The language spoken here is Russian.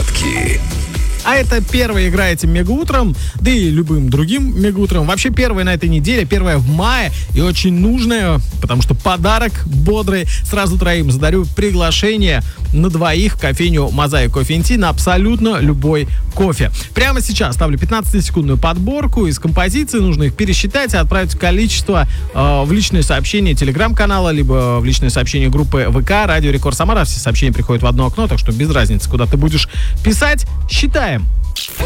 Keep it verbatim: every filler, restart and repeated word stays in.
Десятки. А это первая игра этим мега-утром, да и любым другим мега-утром. Вообще первая на этой неделе, первая в мае и очень нужная, потому что подарок бодрый. Сразу троим задарю приглашение на двоих в кофейню Мозаик Кофе энд Ти на абсолютно любой кофе. Прямо сейчас ставлю пятнадцатисекундную подборку из композиций. Нужно их пересчитать и отправить количество э, в личные сообщения телеграм-канала, либо в личные сообщения группы ВК Радио Рекорд Самара. Все сообщения приходят в одно окно, так что без разницы, куда ты будешь писать. Считаем.